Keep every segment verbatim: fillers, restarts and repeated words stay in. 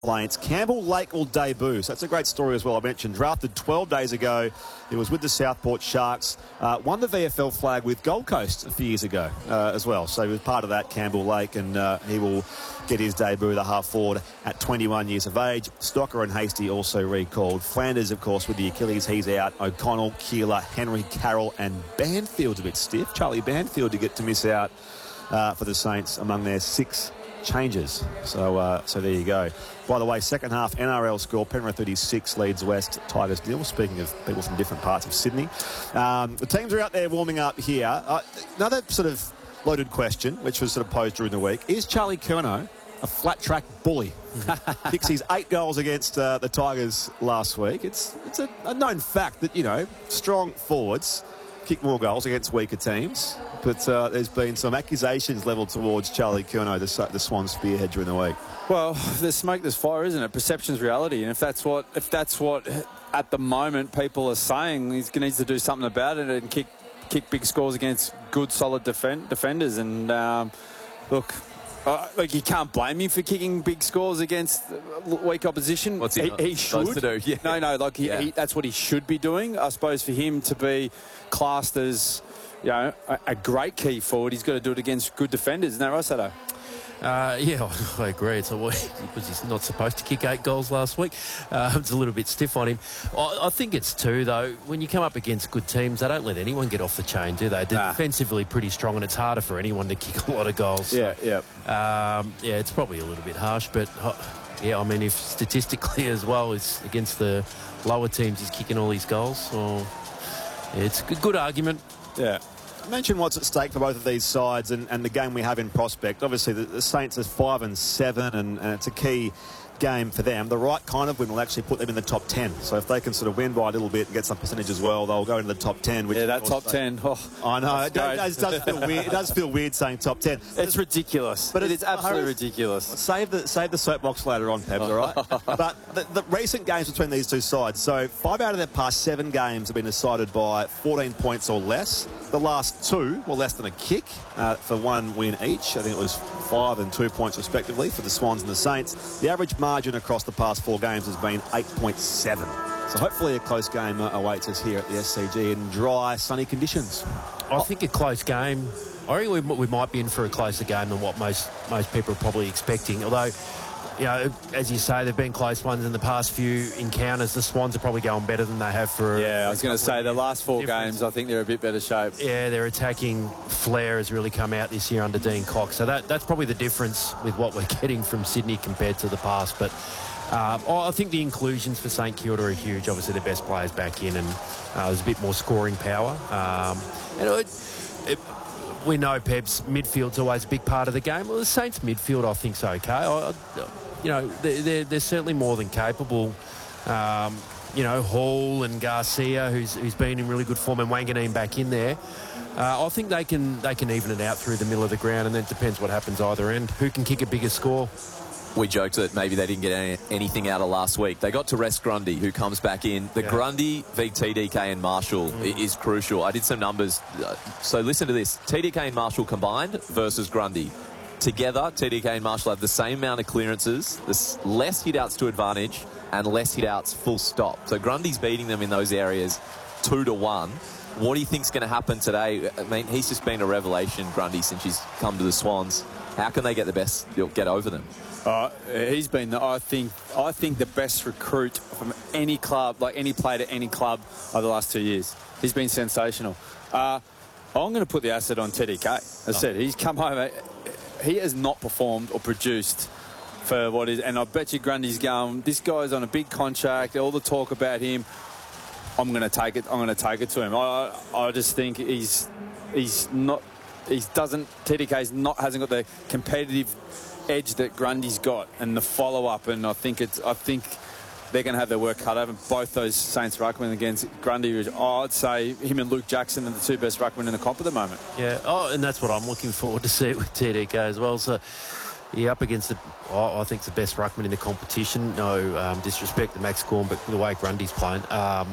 Plains. Campbell Lake will debut. So that's a great story as well. I mentioned drafted twelve days ago. He was with the Southport Sharks. Uh, won the V F L flag with Gold Coast a few years ago uh, as well. So he was part of that, Campbell Lake, and uh, he will get his debut, the half forward, at twenty-one years of age. Stocker and Hasty also recalled. Flanders, of course, with the Achilles, he's out. O'Connell, Keeler, Henry, Carroll, and Banfield's a bit stiff. Charlie Banfield to get to miss out uh, for the Saints among their six changes. So uh, so there you go. By the way, second half N R L score, Penrith thirty-six, Leeds West, Tigers nil. Speaking of people from different parts of Sydney. Um, the teams are out there warming up here. Uh, another sort of loaded question, which was sort of posed during the week. Is Charlie Curnow a flat track bully? Kicks his eight goals against uh, the Tigers last week. It's, it's a, a known fact that, you know, strong forwards kick more goals against weaker teams. But uh, there's been some accusations levelled towards Charlie Curnow, the, the Swans spearhead during the week. Well, there's smoke, there's fire, isn't it? Perception's reality. And if that's what, if that's what at the moment people are saying, he needs to do something about it and kick kick big scores against good, solid defend, defenders. And um, look, uh, like you can't blame him for kicking big scores against weak opposition. What's he, he, he should to do? Yeah. No, no, like he, yeah. he, that's what he should be doing. I suppose for him to be classed as, you know, a, a great key forward, he's got to do it against good defenders. Isn't that right, Sato? Uh, yeah, I agree. It's a, because he's not supposed to kick eight goals last week. Uh, it's a little bit stiff on him. I, I think it's two, though. When you come up against good teams, they don't let anyone get off the chain, do they? They're nah. defensively pretty strong, and it's harder for anyone to kick a lot of goals. Yeah, so, yeah. Um, yeah, it's probably a little bit harsh, but uh, yeah, I mean, if statistically as well, it's against the lower teams, he's kicking all these goals. Well, yeah, it's a good, good argument. Yeah. Mention what's at stake for both of these sides and, and the game we have in prospect. Obviously, the, the Saints are five and seven, and, and it's a key game for them. The right kind of win will actually put them in the top ten. So if they can sort of win by a little bit and get some percentage as well, they'll go into the top ten. Which yeah, that top they, ten. Oh, I know. It does, it, does feel weird. It does feel weird saying top ten. It's ridiculous. But it it's is absolutely ridiculous. Save the save the soapbox later on, Pebs, all right? But the, the recent games between these two sides, so five out of their past seven games have been decided by fourteen points or less. The last two were less than a kick uh, for one win each. I think it was five and two points respectively for the Swans and the Saints. The average margin across the past four games has been eight point seven. So hopefully a close game uh, awaits us here at the S C G in dry, sunny conditions. I think a close game. I think we, we might be in for a closer game than what most most people are probably expecting. Although, you know, as you say, there've been close ones in the past few encounters. The Swans are probably going better than they have for. Yeah, I was going to say the last four difference. games, I think they're a bit better shape. Yeah, their attacking flair has really come out this year under Dean Cox. So that that's probably the difference with what we're getting from Sydney compared to the past. But um, I think the inclusions for St Kilda are huge. Obviously, the best players back in, and uh, there's a bit more scoring power. Um, and it, it, we know Peb's midfield's always a big part of the game. Well, the Saints midfield, I think's okay. I, I, you know, they're, they're certainly more than capable. Um, you know, Hall and Garcia, who's who's been in really good form, and Wanganeen back in there. Uh, I think they can they can even it out through the middle of the ground, and then it depends what happens either end. Who can kick a bigger score? We joked that maybe they didn't get any, anything out of last week. They got to rest Grundy, who comes back in. The yeah. Grundy v T D K and Marshall mm. is crucial. I did some numbers. So listen to this. T D K and Marshall combined versus Grundy. Together, T D K and Marshall have the same amount of clearances, less hit-outs to advantage, and less hit-outs full stop. So Grundy's beating them in those areas two to one. What do you think's going to happen today? I mean, he's just been a revelation, Grundy, since he's come to the Swans. How can they get the best, get over them? Uh, he's been, I think, I think the best recruit from any club, like any player to any club over the last two years. He's been sensational. Uh, I'm going to put the asset on T D K. As I oh. said, he's come home. He has not performed or produced for what is, and I bet you Grundy's going, this guy's on a big contract, all the talk about him, I'm going to take it, I'm going to take it to him. I, I just think he's, he's not, he doesn't, T D K's not, hasn't got the competitive edge that Grundy's got and the follow-up, and I think it's, I think they're going to have their work cut over. Both those Saints ruckmen against Grundy, oh, I'd say him and Luke Jackson are the two best ruckmen in the comp at the moment. Yeah, oh, and that's what I'm looking forward to see with T D K as well. So, yeah, up against the, oh, I think it's the best ruckman in the competition. No um, disrespect to Max Gorn, but the way Grundy's playing. Um,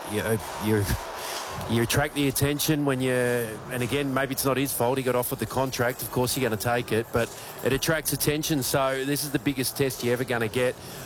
you you you attract the attention when you, and again, maybe it's not his fault. He got offered the contract. Of course, you're going to take it, but it attracts attention. So this is the biggest test you're ever going to get.